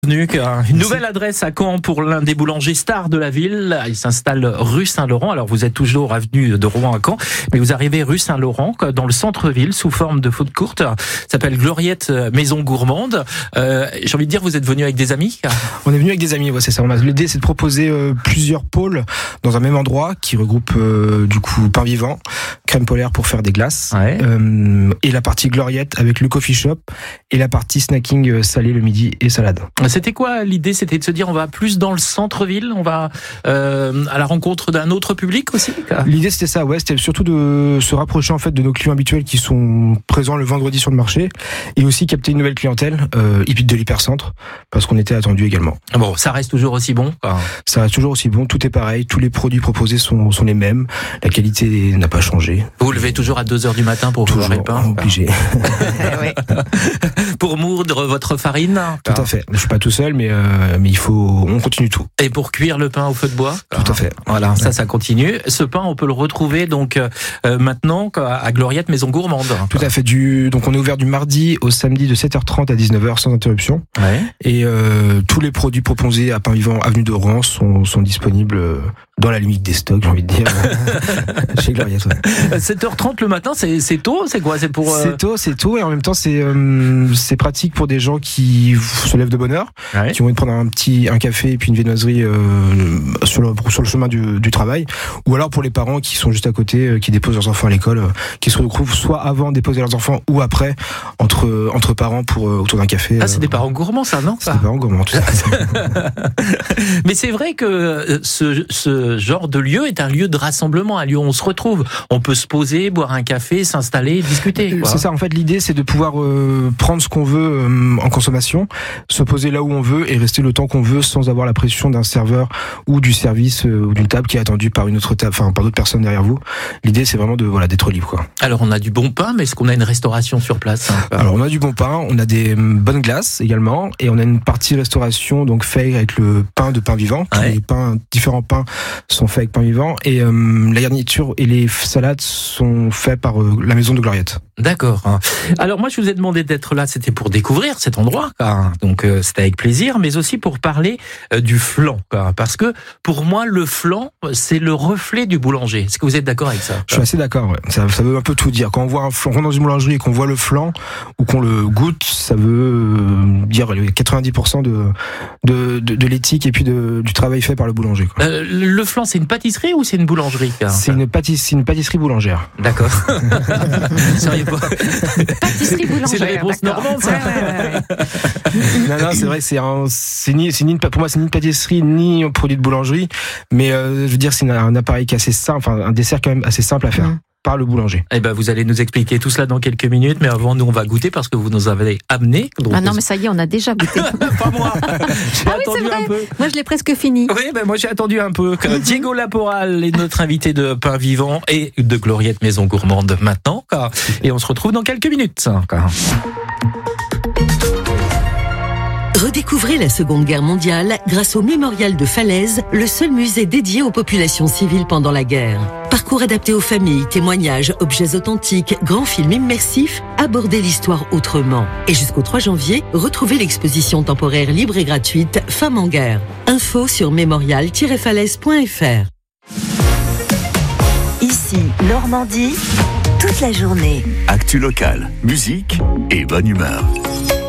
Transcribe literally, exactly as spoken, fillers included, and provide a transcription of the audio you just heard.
Une nouvelle adresse à Caen pour l'un des boulangers stars de la ville. Il s'installe rue Saint-Laurent. Alors vous êtes toujours avenue de Rouen à Caen, mais vous arrivez rue Saint-Laurent, dans le centre-ville, sous forme de food court. Ça s'appelle Gloriette Maison Gourmande. Euh, j'ai envie de dire, vous êtes venu avec des amis? On est venu avec des amis, ouais, c'est ça. On a, l'idée, c'est de proposer euh, plusieurs pôles dans un même endroit qui regroupe euh, du coup pain vivant, crème polaire pour faire des glaces, ouais. euh, et la partie Gloriette avec le coffee shop et la partie snacking salé le midi et salade. C'était quoi l'idée? C'était de se dire on va plus dans le centre-ville, on va euh, à la rencontre d'un autre public aussi? L'idée c'était ça, ouais, c'était surtout de se rapprocher en fait de nos clients habituels qui sont présents le vendredi sur le marché et aussi capter une nouvelle clientèle euh, de l'hypercentre parce qu'on était attendu également. Bon, ça reste toujours aussi bon quoi. Ça reste toujours aussi bon, tout est pareil, tous les produits proposés sont, sont les mêmes, la qualité n'a pas changé. Vous vous levez toujours à deux heures du matin pour toujours ouvrir les pains? Obligé. Pour moudre votre farine? Tout à fait, je suis pas tout seul, mais euh, mais il faut, on continue tout. Et pour cuire le pain au feu de bois? Tout à fait. Voilà, ça, ça continue. Ce pain, on peut le retrouver donc euh, maintenant à Gloriette Maison Gourmande. Tout à fait. Du, donc on est ouvert du mardi au samedi de sept heures trente à dix-neuf heures sans interruption. Ouais. Et euh, tous les produits proposés à Pain Vivant avenue de Rouen sont sont disponibles dans la limite des stocks, j'ai envie de dire, chez Gloriette. Ouais. sept heures trente le matin, c'est c'est tôt, c'est quoi? C'est pour. Euh... C'est tôt, c'est tôt, et en même temps c'est euh, c'est pratique pour des gens qui se lèvent de bonne heure. Ouais. Qui vont prendre un petit un café et puis une viennoiserie euh, sur le sur le chemin du, du travail, ou alors pour les parents qui sont juste à côté, euh, qui déposent leurs enfants à l'école, euh, qui se retrouvent soit avant de déposer leurs enfants ou après entre entre parents pour euh, autour d'un café. Ah, c'est euh, des parents gourmands, ça, non? C'est des parents gourmands, tout ça. Mais c'est vrai que ce ce genre de lieu est un lieu de rassemblement, un lieu où on se retrouve, on peut se poser, boire un café, s'installer, discuter. Quoi. C'est ça, en fait, l'idée c'est de pouvoir euh, prendre ce qu'on veut euh, en consommation, se poser là où on veut et rester le temps qu'on veut sans avoir la pression d'un serveur ou du service euh, ou d'une table qui est attendue par une autre table, enfin par d'autres personnes derrière vous. L'idée c'est vraiment de voilà d'être libre quoi. Alors on a du bon pain, mais est-ce qu'on a une restauration sur place hein? Alors on a du bon pain, on a des bonnes glaces également et on a une partie restauration donc fait avec le pain de Pain Vivant. Ouais. Les pains, différents pains sont faits avec Pain Vivant et euh, la garniture et les salades sont faits par euh, la maison de Gloriette. D'accord. Alors moi je vous ai demandé d'être là, c'était pour découvrir cet endroit, quoi. Donc euh, c'était avec plaisir, mais aussi pour parler euh, du flan, quoi. Parce que pour moi le flan c'est le reflet du boulanger. Est-ce que vous êtes d'accord avec ça? Je suis assez d'accord. Ouais. Ça, ça veut un peu tout dire. Quand on voit un flan, on rentre dans une boulangerie et qu'on voit le flan ou qu'on le goûte, ça veut euh, dire quatre-vingt-dix pour cent de de, de, de l'éthique et puis de, du travail fait par le boulanger. Quoi. Euh, le flan c'est une pâtisserie ou c'est une boulangerie? C'est une pâtisserie, une pâtisserie boulangère. D'accord. Pâtisserie boulangère. C'est la réponse normande, ça. Ouais, ouais, ouais. Non, non, c'est vrai que c'est un, c'est ni, c'est ni une, pour moi, c'est ni une pâtisserie ni un produit de boulangerie, mais euh, je veux dire, c'est un, un appareil qui est assez simple, enfin, un dessert quand même assez simple à faire. Mmh. Par le boulanger. Eh ben, vous allez nous expliquer tout cela dans quelques minutes, mais avant, nous, on va goûter parce que vous nous avez amené. Donc ah non, mais ça y est, on a déjà goûté. Pas moi. J'ai ah attendu oui, c'est un peu. Moi, je l'ai presque fini. Oui, ben, moi, j'ai attendu un peu. Diego Laporal est notre invité de Pain Vivant et de Gloriette Maison Gourmande maintenant, quoi. Et on se retrouve dans quelques minutes, quoi. Redécouvrez la Seconde Guerre mondiale grâce au Mémorial de Falaise, le seul musée dédié aux populations civiles pendant la guerre. Parcours adapté aux familles, témoignages, objets authentiques, grands films immersifs, abordez l'histoire autrement. Et jusqu'au trois janvier, retrouvez l'exposition temporaire libre et gratuite Femmes en guerre. Info sur mémorial tiret falaise point f r. Ici, Normandie, toute la journée. Actu locale, musique et bonne humeur.